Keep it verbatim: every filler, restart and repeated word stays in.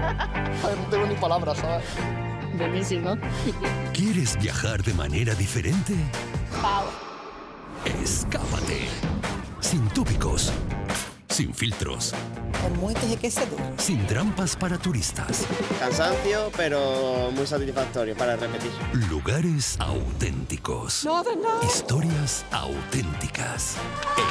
Ay, no tengo ni palabras, ¿sabes? Buenísimo. ¿Quieres viajar de manera diferente? Pau. Escápate. Sin tópicos. Sin filtros. El muelle de que se dura. Sin trampas para turistas. Cansancio, pero muy satisfactorio para repetir. Lugares auténticos. Historias auténticas.